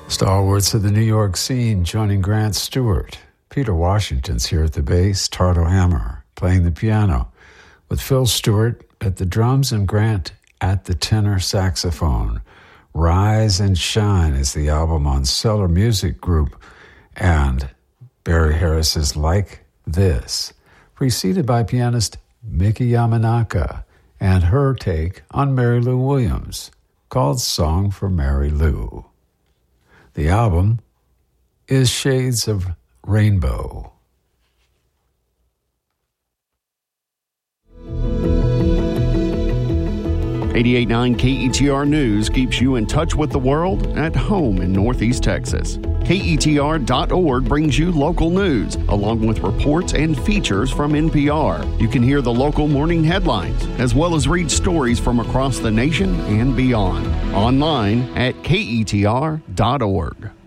Stalwarts of the New York scene joining Grant Stewart. Peter Washington's here at the bass, Tardo Hammer playing the piano, with Phil Stewart at the drums and Grant at the tenor saxophone. Rise and Shine is the album on Cellar Music Group, and Barry Harris's Like This, preceded by pianist Miki Yamanaka and her take on Mary Lou Williams, called Song for Mary Lou. The album is Shades of Rainbow. 88.9 KETR News keeps you in touch with the world at home in Northeast Texas. KETR.org brings you local news, along with reports and features from NPR. You can hear the local morning headlines, as well as read stories from across the nation and beyond. Online at KETR.org.